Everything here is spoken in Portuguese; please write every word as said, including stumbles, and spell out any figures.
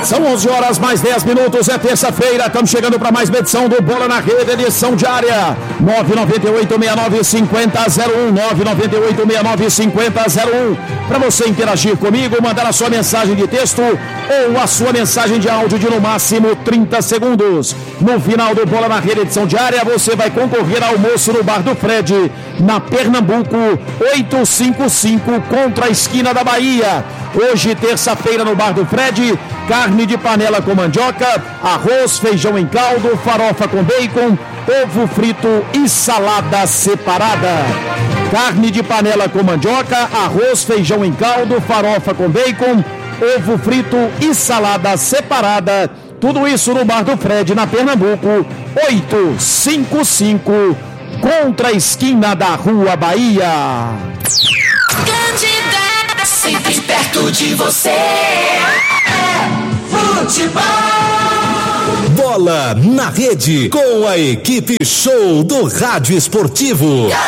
São onze horas mais dez minutos, é terça-feira, estamos chegando para mais uma edição do Bola na Rede, edição diária, nove nove oito, seis nove cinco zero um, nove nove oito, seis nove cinco zero um, para você interagir comigo, mandar a sua mensagem de texto ou a sua mensagem de áudio de no máximo trinta segundos. No final do Bola na Rede, edição diária, você vai concorrer ao almoço no Bar do Fred, na Pernambuco, oitocentos e cinquenta e cinco, contra a esquina da Bahia. Hoje, terça-feira, no Bar do Fred, carne de panela com mandioca, arroz, feijão em caldo, farofa com bacon, ovo frito e salada separada. Carne de panela com mandioca, arroz, feijão em caldo, farofa com bacon, ovo frito e salada separada. Tudo isso no Bar do Fred, na Pernambuco, oitocentos e cinquenta e cinco, contra a esquina da Rua Bahia. Candidata, sempre perto de você. Futebol. Bola na Rede, com a equipe show do Rádio Esportivo.